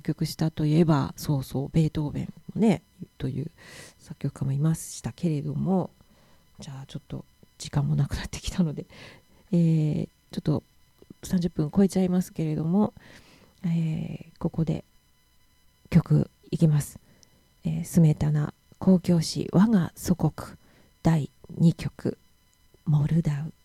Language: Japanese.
作曲したといえば、そうそう、ベートーベンもねという作曲家もいましたけれども、じゃあちょっと時間もなくなってきたので、ちょっと30分超えちゃいますけれども、ここで曲いきます。スメタナ交響詩我が祖国第2曲モルダウ。